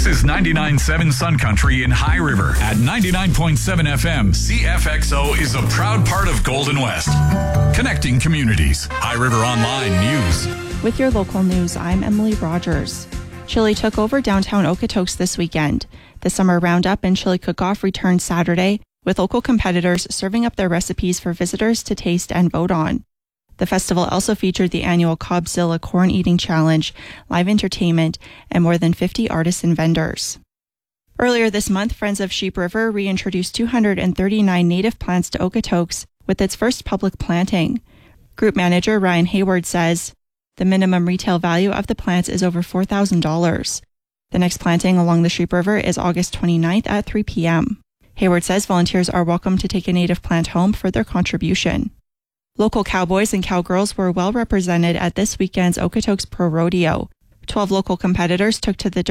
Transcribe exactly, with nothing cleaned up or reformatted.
This is ninety-nine point seven Sun Country in High River. At ninety-nine point seven F M, C F X O is a proud part of Golden West. Connecting communities. High River Online News. With your local news, I'm Emily Rogers. Chili took over downtown Okotoks this weekend. The summer roundup and chili cook-off returned Saturday, with local competitors serving up their recipes for visitors to taste and vote on. The festival also featured the annual Cobzilla Corn Eating Challenge, live entertainment, and more than fifty artists and vendors. Earlier this month, Friends of Sheep River reintroduced two hundred thirty-nine native plants to Okotoks with its first public planting. Group manager Ryan Hayward says, the minimum retail value of the plants is over four thousand dollars. The next planting along the Sheep River is August twenty-ninth at three p.m. Hayward says volunteers are welcome to take a native plant home for their contribution. Local cowboys and cowgirls were well represented at this weekend's Okotoks Pro Rodeo. Twelve local competitors took to the